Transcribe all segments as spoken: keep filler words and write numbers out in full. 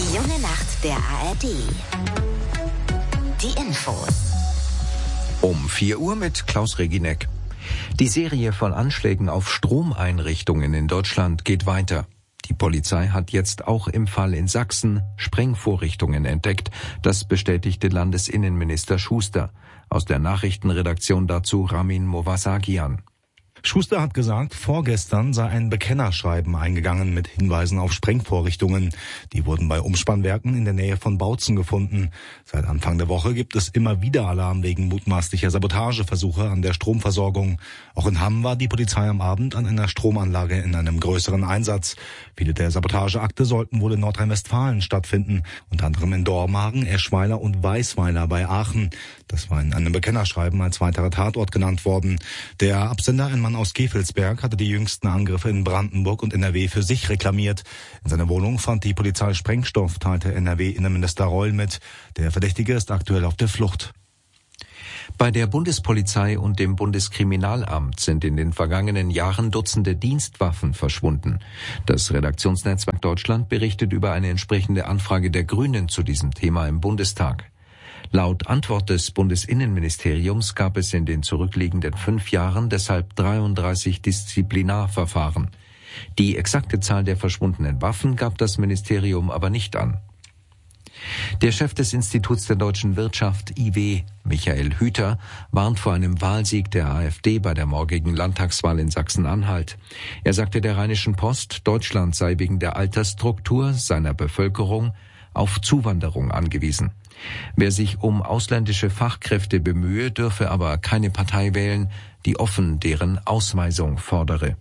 Die junge Nacht der A R D. Die Infos. Um vier Uhr mit Klaus Regineck. Die Serie von Anschlägen auf Stromeinrichtungen in Deutschland geht weiter. Die Polizei hat jetzt auch im Fall in Sachsen Sprengvorrichtungen entdeckt. Das bestätigte Landesinnenminister Schuster. Aus der Nachrichtenredaktion dazu Ramin Movasagian. Schuster hat gesagt, vorgestern sei ein Bekennerschreiben eingegangen mit Hinweisen auf Sprengvorrichtungen. Die wurden bei Umspannwerken in der Nähe von Bautzen gefunden. Seit Anfang der Woche gibt es immer wieder Alarm wegen mutmaßlicher Sabotageversuche an der Stromversorgung. Auch in Hamm war die Polizei am Abend an einer Stromanlage in einem größeren Einsatz. Viele der Sabotageakte sollten wohl in Nordrhein-Westfalen stattfinden, unter anderem in Dormagen, Eschweiler und Weisweiler bei Aachen. Das war in einem Bekennerschreiben als weiterer Tatort genannt worden. Der Absender, ein Mann aus Gevelsberg, hatte die jüngsten Angriffe in Brandenburg und N R W für sich reklamiert. In seiner Wohnung fand die Polizei Sprengstoff, teilte N R W-Innenminister Reul mit. Der Verdächtige ist aktuell auf der Flucht. Bei der Bundespolizei und dem Bundeskriminalamt sind in den vergangenen Jahren Dutzende Dienstwaffen verschwunden. Das Redaktionsnetzwerk Deutschland berichtet über eine entsprechende Anfrage der Grünen zu diesem Thema im Bundestag. Laut Antwort des Bundesinnenministeriums gab es in den zurückliegenden fünf Jahren deshalb dreiunddreißig Disziplinarverfahren. Die exakte Zahl der verschwundenen Waffen gab das Ministerium aber nicht an. Der Chef des Instituts der deutschen Wirtschaft, I W, Michael Hüter, warnt vor einem Wahlsieg der AfD bei der morgigen Landtagswahl in Sachsen-Anhalt. Er sagte der Rheinischen Post, Deutschland sei wegen der Altersstruktur seiner Bevölkerung auf Zuwanderung angewiesen. Wer sich um ausländische Fachkräfte bemühe, dürfe aber keine Partei wählen, die offen deren Ausweisung fordere.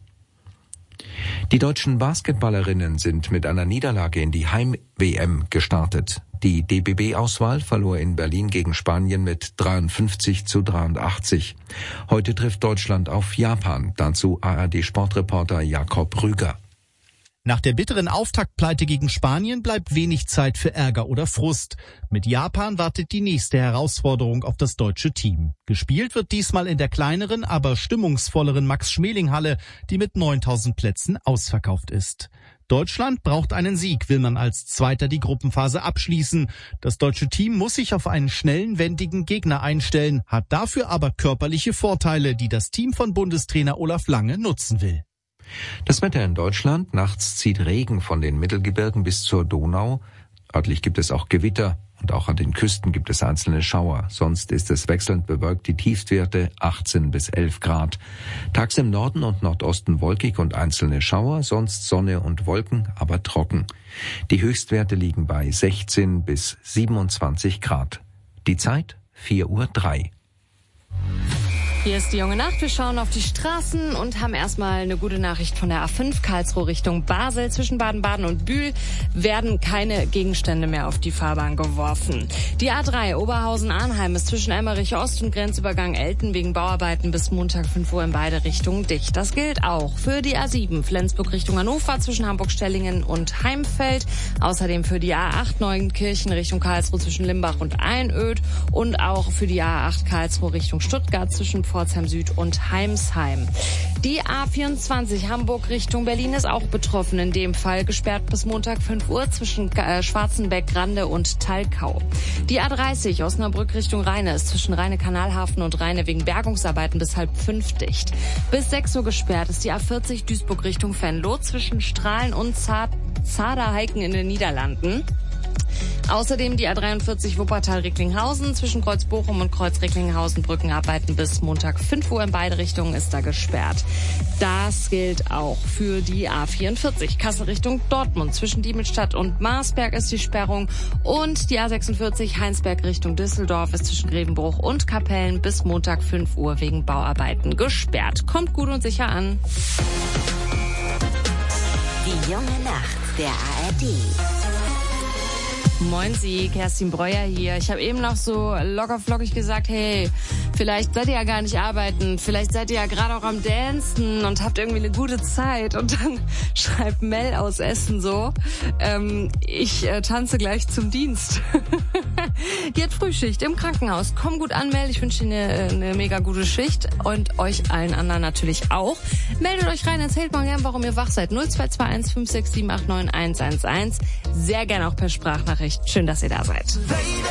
Die deutschen Basketballerinnen sind mit einer Niederlage in die Heim-W M gestartet. Die D B B-Auswahl verlor in Berlin gegen Spanien mit dreiundfünfzig zu dreiundachtzig. Heute trifft Deutschland auf Japan. Dazu A R D-Sportreporter Jakob Rüger. Nach der bitteren Auftaktpleite gegen Spanien bleibt wenig Zeit für Ärger oder Frust. Mit Japan wartet die nächste Herausforderung auf das deutsche Team. Gespielt wird diesmal in der kleineren, aber stimmungsvolleren Max-Schmeling-Halle, die mit neuntausend Plätzen ausverkauft ist. Deutschland braucht einen Sieg, will man als Zweiter die Gruppenphase abschließen. Das deutsche Team muss sich auf einen schnellen, wendigen Gegner einstellen, hat dafür aber körperliche Vorteile, die das Team von Bundestrainer Olaf Lange nutzen will. Das Wetter in Deutschland. Nachts zieht Regen von den Mittelgebirgen bis zur Donau. Örtlich gibt es auch Gewitter und auch an den Küsten gibt es einzelne Schauer. Sonst ist es wechselnd bewölkt, die Tiefstwerte achtzehn bis elf Grad. Tags im Norden und Nordosten wolkig und einzelne Schauer, sonst Sonne und Wolken, aber trocken. Die Höchstwerte liegen bei sechzehn bis siebenundzwanzig Grad. Die Zeit vier Uhr drei. Hier ist die junge Nacht. Wir schauen auf die Straßen und haben erstmal eine gute Nachricht von der A fünf Karlsruhe Richtung Basel. Zwischen Baden-Baden und Bühl werden keine Gegenstände mehr auf die Fahrbahn geworfen. Die A drei Oberhausen-Arnheim ist zwischen Emmerich Ost und Grenzübergang Elten wegen Bauarbeiten bis Montag fünf Uhr in beide Richtungen dicht. Das gilt auch für die A sieben Flensburg Richtung Hannover zwischen Hamburg-Stellingen und Heimfeld. Außerdem für die A acht Neunkirchen Richtung Karlsruhe zwischen Limbach und Einöd und auch für die A acht Karlsruhe Richtung Stuttgart zwischen Pforzheim Süd und Heimsheim. Die A vierundzwanzig Hamburg Richtung Berlin ist auch betroffen, in dem Fall gesperrt bis Montag fünf Uhr zwischen äh, Schwarzenbeck, Rande und Talkau. Die A dreißig Osnabrück Richtung Rheine ist zwischen Rheine-Kanalhafen und Rheine wegen Bergungsarbeiten bis halb fünf dicht. Bis sechs Uhr gesperrt ist die A vierzig Duisburg Richtung Venlo zwischen Strahlen und Zaderheiken in den Niederlanden. Außerdem die A dreiundvierzig Wuppertal-Recklinghausen zwischen Kreuz-Bochum und Kreuz-Recklinghausen Brückenarbeiten bis Montag fünf Uhr in beide Richtungen ist da gesperrt. Das gilt auch für die A vierundvierzig Kassel Richtung Dortmund. Zwischen Diemelstadt und Marsberg ist die Sperrung und die A sechsundvierzig Heinsberg Richtung Düsseldorf ist zwischen Grevenbruch und Kapellen bis Montag fünf Uhr wegen Bauarbeiten gesperrt. Kommt gut und sicher an. Die junge Nacht der A R D. Moin Sie, Kerstin Breuer hier. Ich habe eben noch so locker flockig gesagt, hey, vielleicht seid ihr ja gar nicht arbeiten, vielleicht seid ihr ja gerade auch am Dancen und habt irgendwie eine gute Zeit. Und dann schreibt Mel aus Essen so, ähm, ich äh, tanze gleich zum Dienst. Die hat Frühschicht im Krankenhaus. Komm gut an, Mel, ich wünsche dir eine, eine mega gute Schicht und euch allen anderen natürlich auch. Meldet euch rein, erzählt mal gern, warum ihr wach seid. null zwei zwei eins fünf sechs sieben acht neun eins eins eins. Sehr gerne auch per Sprachnachricht. Schön, dass ihr da seid.